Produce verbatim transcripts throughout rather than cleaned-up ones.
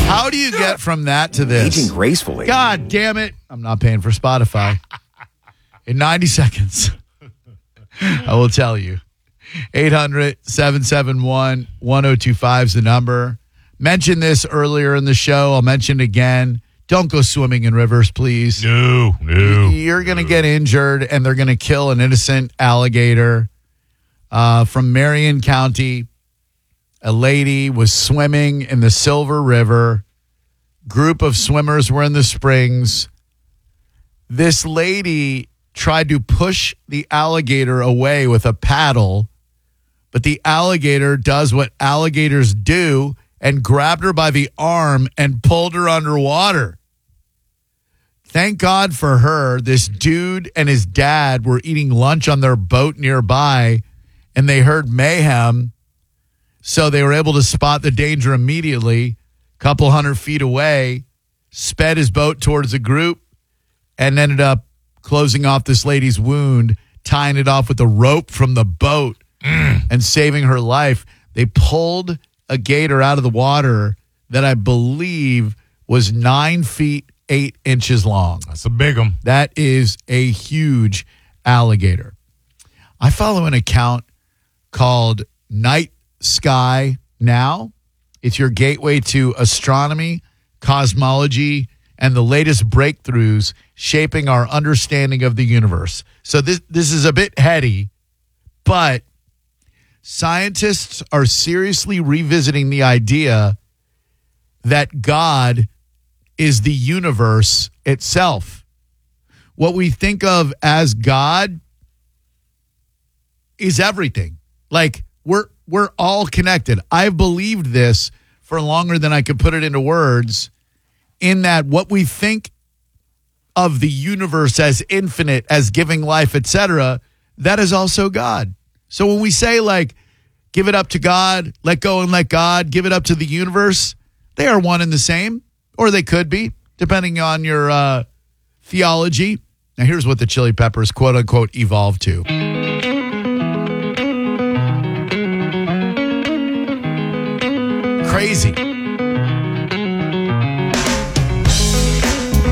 How do you get from that to this? Aging gracefully. God damn it. I'm not paying for Spotify. In ninety seconds, I will tell you. eight hundred, seven seven one, one oh two five is the number. Mentioned this earlier in the show. I'll mention it again. Don't go swimming in rivers, please. No, no. You're going to no. get injured, and they're going to kill an innocent alligator. Uh, from Marion County, a lady was swimming in the Silver River. Group of swimmers were in the springs. This lady tried to push the alligator away with a paddle, but the alligator does what alligators do and grabbed her by the arm and pulled her underwater. Thank God for her. This dude and his dad were eating lunch on their boat nearby, and they heard mayhem, so they were able to spot the danger immediately. A couple hundred feet away, sped his boat towards the group, and ended up closing off this lady's wound, tying it off with a rope from the boat mm. and saving her life. They pulled a gator out of the water that I believe was nine feet, eight inches long. That's a big one. That is a huge alligator. I follow an account called Night Sky Now. It's your gateway to astronomy, cosmology, and the latest breakthroughs shaping our understanding of the universe. So this this is a bit heady, but scientists are seriously revisiting the idea that God is the universe itself. What we think of as God is everything. Like, we're we're all connected. I've believed this for longer than I could put it into words, in that what we think of the universe as infinite, as giving life, et cetera, that is also God. So when we say, like, give it up to God, let go and let God, give it up to the universe, they are one and the same, or they could be, depending on your uh, theology. Now, here's what the Chili Peppers, quote unquote, evolved to. Crazy.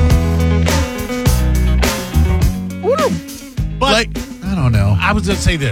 But Like, I don't know. I was going to say this.